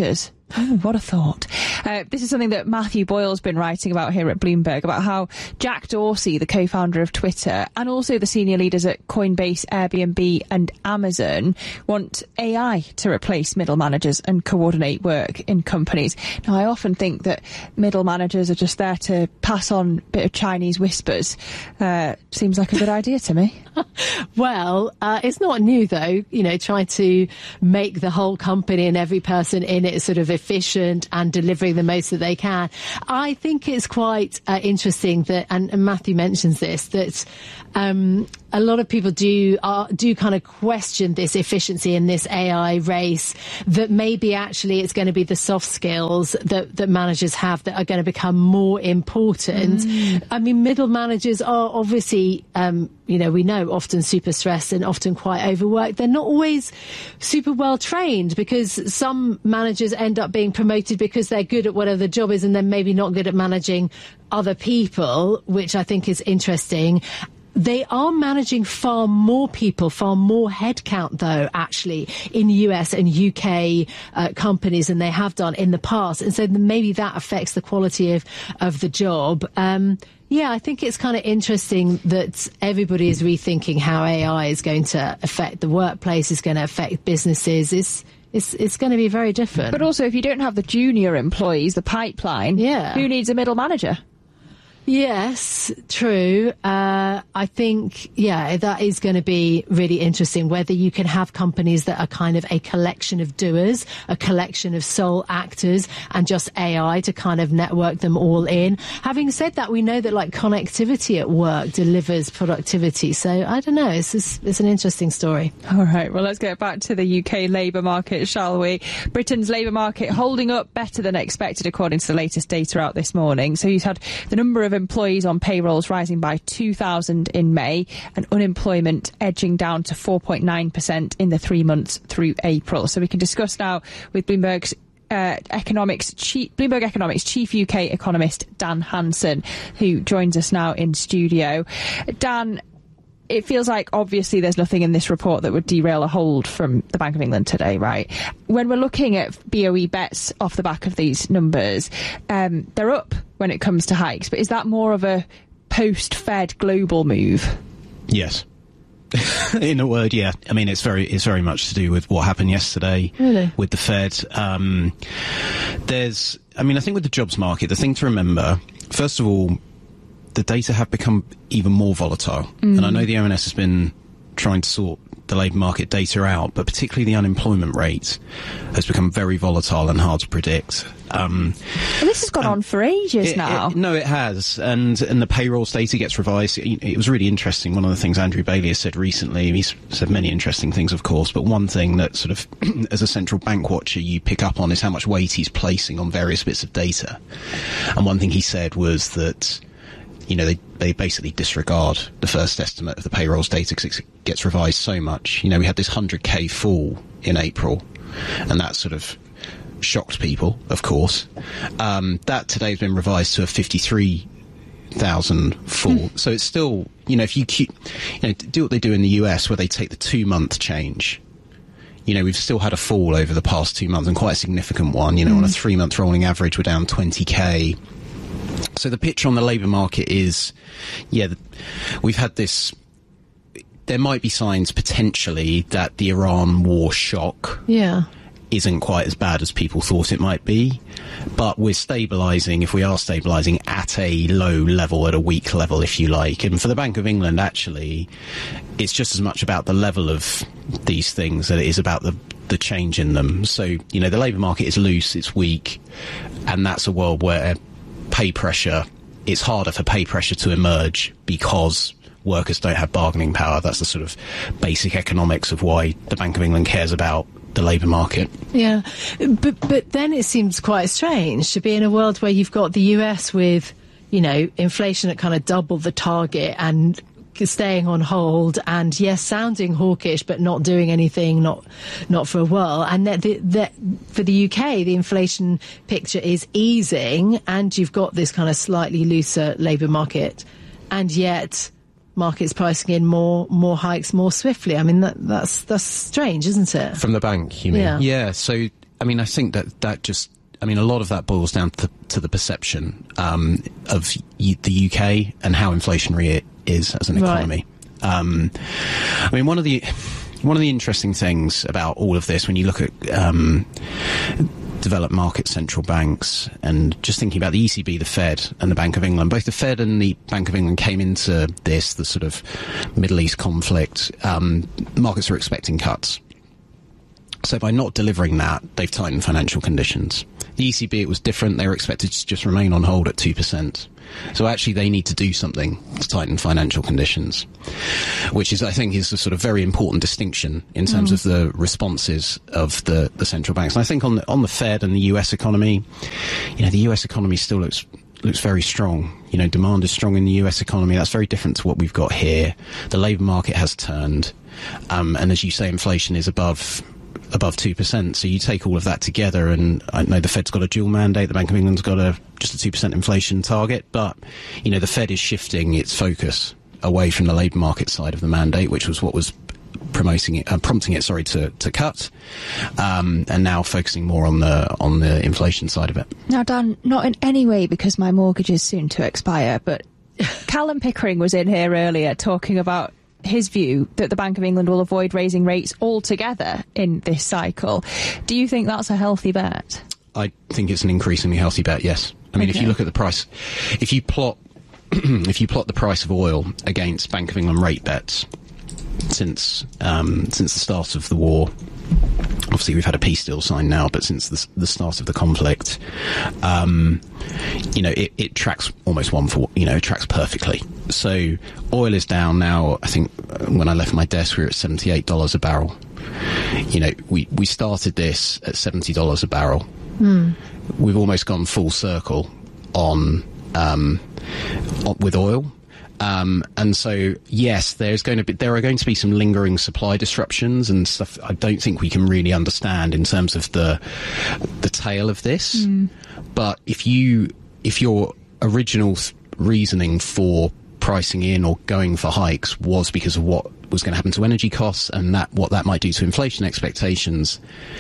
Oh, what a thought. Uh, this is something that Matthew Boyle's been writing about here at Bloomberg, about how Jack Dorsey, the co-founder of Twitter, and also the senior leaders at Coinbase, Airbnb and Amazon want A I to replace middle managers and coordinate work in companies. Now, I often think that middle managers are just there to pass on a bit of Chinese whispers. Uh, seems like a good idea to me. Well, uh, it's not new, though, you know, trying to make the whole company and every person in it sort of efficient and delivering the most that they can. I think it's quite uh, interesting that, and, and Matthew mentions this, that um, a lot of people do uh, do kind of question this efficiency in this A I race, that maybe actually it's going to be the soft skills that, that managers have that are going to become more important. Mm. I mean, middle managers are obviously, um, you know, we know often super stressed and often quite overworked. They're not always super well trained, because some managers end up being promoted because they're good at whatever the job is and then maybe not good at managing other people, which I think is interesting. They are managing far more people, far more headcount, though, actually, in U S and U K uh, companies than they have done in the past. And so maybe that affects the quality of, of the job. Um, yeah, I think it's kind of interesting that everybody is rethinking how A I is going to affect the workplace, is going to affect businesses. It's, it's, it's going to be very different. But also, if you don't have the junior employees, the pipeline, yeah. who needs a middle manager? Yes, true. Uh, I think, yeah, that is going to be really interesting, whether you can have companies that are kind of a collection of doers, a collection of sole actors, and just A I to kind of network them all in. Having said that, we know that like connectivity at work delivers productivity. So I don't know. It's, just, it's an interesting story. All right. Well, let's get back to the U K labour market, shall we? Britain's labour market holding up better than expected, according to the latest data out this morning. So you've had the number of employees on payrolls rising by two thousand in May, and unemployment edging down to four point nine percent in the three months through April. So we can discuss now with Bloomberg's uh, economics chief, Bloomberg Economics chief U K economist Dan Hansen, who joins us now in studio. Dan, it feels like obviously there's nothing in this report that would derail a hold from the Bank of England today, right? When we're looking at B O E bets off the back of these numbers, um, they're up when it comes to hikes, but is that more of a post-Fed global move? Yes. In a word, yeah. I mean, it's very it's very much to do with what happened yesterday really? with the Fed. Um, there's, I mean, I think with the jobs market, the thing to remember, first of all, the data have become even more volatile. Mm. And I know the O N S has been trying to sort the labour market data out, but particularly the unemployment rate has become very volatile and hard to predict. Um, well, this has gone on for ages it, now. It, no, it has. And and the payrolls data gets revised. It, it was really interesting. One of the things Andrew Bailey has said recently, he's said many interesting things, of course, but one thing that sort of, as a central bank watcher, you pick up on is how much weight he's placing on various bits of data. And one thing he said was that, you know, they, they basically disregard the first estimate of the payrolls data because it gets revised so much. You know, we had this one hundred K fall in April, and that sort of shocked people, of course. Um, that today has been revised to a fifty-three thousand fall. Mm. So it's still, you know, if you keep, you know, do what they do in the U S where they take the two-month change. You know, we've still had a fall over the past two months, and quite a significant one. You know, mm. on a three-month rolling average, we're down twenty K. So the picture on the labour market is, yeah, we've had this, there might be signs potentially that the Iran war shock yeah. isn't quite as bad as people thought it might be, but we're stabilising, if we are stabilising, at a low level, at a weak level, if you like. And for the Bank of England, actually, it's just as much about the level of these things that it is about the the change in them. So, you know, the labour market is loose, it's weak, and that's a world where pay pressure, it's harder for pay pressure to emerge because workers don't have bargaining power. That's the sort of basic economics of why the Bank of England cares about the labour market. Yeah, but but then it seems quite strange to be in a world where you've got the U S with, you know, inflation at kind of double the target and staying on hold, and yes, sounding hawkish but not doing anything, not not for a while. And that the, the, for the U K, the inflation picture is easing, and you've got this kind of slightly looser labour market, and yet markets pricing in more more hikes more swiftly. I mean, that, that's that's strange, isn't it? From the bank, you mean? Yeah. Yeah. So, I mean, I think that that just I mean, a lot of that boils down to, to the perception um, of y- the U K and how inflationary it is as an economy. Right. Um, I mean, one of the one of the interesting things about all of this, when you look at um, developed market central banks, and just thinking about the E C B, the Fed, and the Bank of England, both the Fed and the Bank of England came into this, the sort of Middle East conflict, um, markets are expecting cuts. So by not delivering that, they've tightened financial conditions. The E C B, it was different. They were expected to just remain on hold at two percent. So actually they need to do something to tighten financial conditions, which is, I think, is a sort of very important distinction in terms mm. of the responses of the, the central banks. And I think on the, on the Fed and the U S economy, you know, the U S economy still looks looks very strong. You know, demand is strong in the U S economy. That's very different to what we've got here. The labour market has turned. Um, and as you say, inflation is above above two percent. So you take all of that together, and I know the Fed's got a dual mandate, the Bank of England's got a just a two percent inflation target, but, you know, the Fed is shifting its focus away from the labour market side of the mandate, which was what was promoting it, uh, prompting it, sorry, to, to cut, um, and now focusing more on the on the inflation side of it. Now, Dan, not in any way because my mortgage is soon to expire, but Callum Pickering was in here earlier talking about his view that the Bank of England will avoid raising rates altogether in this cycle. Do you think that's a healthy bet? I think it's an increasingly healthy bet, yes. I mean, okay. If you look at the price, if you plot if you plot the price of oil against Bank of England rate bets since um, since the start of the war, obviously we've had a peace deal signed now, but since the, the start of the conflict, um, you know, it, it tracks almost one for, you know, it tracks perfectly. So oil is down now. I think when I left my desk, we were at seventy-eight dollars a barrel. You know, we, we started this at seventy dollars a barrel. Mm. We've almost gone full circle on, um, on with oil. Um, and so, yes, there's going to be, there are going to be some lingering supply disruptions and stuff I don't think we can really understand in terms of the, the tail of this. Mm. But if you, if your original th- reasoning for pricing in or going for hikes was because of what was going to happen to energy costs and that, what that might do to inflation expectations,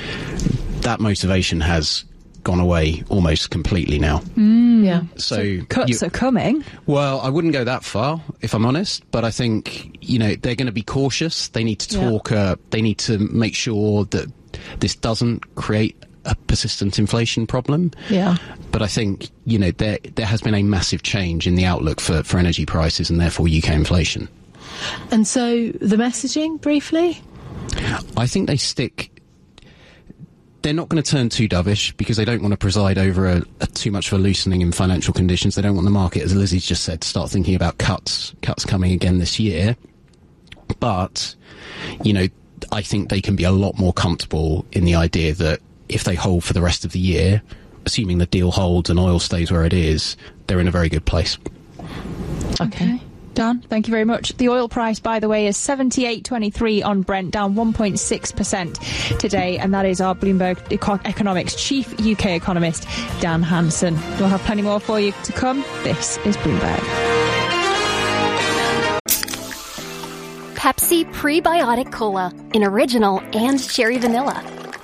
that motivation has gone away almost completely now. Mm, yeah. So, so cuts you, are coming. Well, I wouldn't go that far, if I'm honest, but I think, you know, they're going to be cautious. They need to talk, yeah. uh, they need to make sure that this doesn't create a persistent inflation problem. Yeah. But I think, you know, there there has been a massive change in the outlook for, for energy prices and therefore U K inflation. And so the messaging, briefly? I think they stick... They're not going to turn too dovish because they don't want to preside over a, a too much of a loosening in financial conditions. They don't want the market, as Lizzie's just said, to start thinking about cuts, cuts coming again this year. But, you know, I think they can be a lot more comfortable in the idea that if they hold for the rest of the year, assuming the deal holds and oil stays where it is, they're in a very good place. Okay. Dan, thank you very much. The oil price, by the way, is seventy-eight twenty-three on Brent, down one point six percent today, and that is our Bloomberg Eco- Economics chief U K economist, Dan Hansen. We'll have plenty more for you to come. This is Bloomberg. Pepsi Prebiotic Cola in original and cherry vanilla.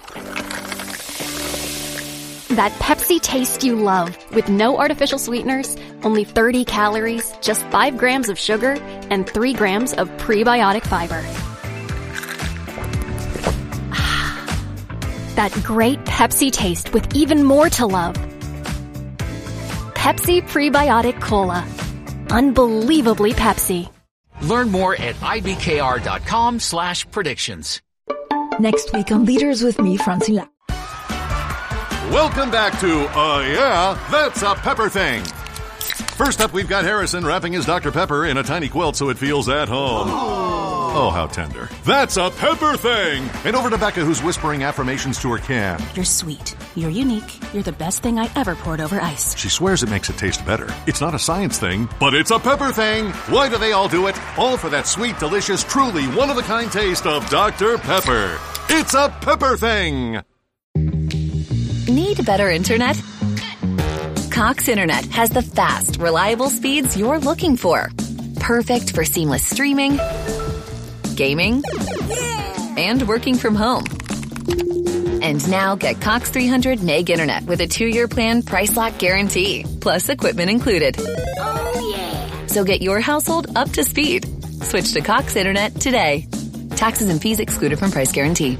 That Pepsi taste you love, with no artificial sweeteners, only thirty calories, just five grams of sugar, and three grams of prebiotic fiber. That great Pepsi taste with even more to love. Pepsi Prebiotic Cola. Unbelievably Pepsi. Learn more at ibkr.com slash predictions. Next week on Leaders with me, Francine. Welcome back to, uh, yeah, that's a Pepper Thing. First up, we've got Harrison wrapping his Doctor Pepper in a tiny quilt so it feels at home. Oh, oh how tender. That's a Pepper Thing. And over to Becca, who's whispering affirmations to her can. You're sweet. You're unique. You're the best thing I ever poured over ice. She swears it makes it taste better. It's not a science thing, but it's a Pepper Thing. Why do they all do it? All for that sweet, delicious, truly one-of-a-kind taste of Doctor Pepper. It's a Pepper Thing. Need better internet? Cox Internet has the fast, reliable speeds you're looking for. Perfect for seamless streaming, gaming, and working from home. And now get Cox three hundred meg internet with a two-year plan price lock guarantee, plus equipment included. Oh, yeah. So get your household up to speed. Switch to Cox Internet today. Taxes and fees excluded from price guarantee.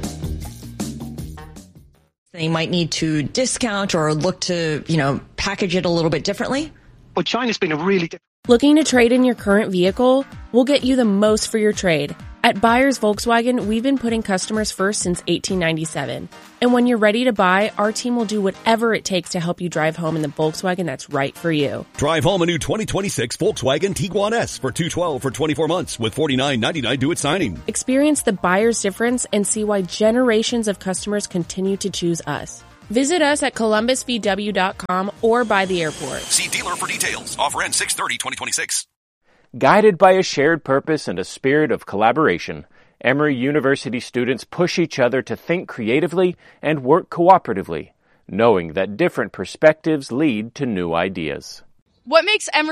They might need to discount or look to, you know, package it a little bit differently. Well, China's been a really... Diff- Looking to trade in your current vehicle? We'll get you the most for your trade. At Buyers Volkswagen, we've been putting customers first since eighteen ninety-seven. And when you're ready to buy, our team will do whatever it takes to help you drive home in the Volkswagen that's right for you. Drive home a new twenty twenty-six Volkswagen Tiguan S for two hundred twelve dollars for twenty-four months with forty-nine ninety-nine due at signing. Experience the buyer's difference and see why generations of customers continue to choose us. Visit us at columbus v w dot com or by the airport. See dealer for details. Offer ends six thirty twenty twenty-six. Guided by a shared purpose and a spirit of collaboration, Emory University students push each other to think creatively and work cooperatively, knowing that different perspectives lead to new ideas. What makes Emory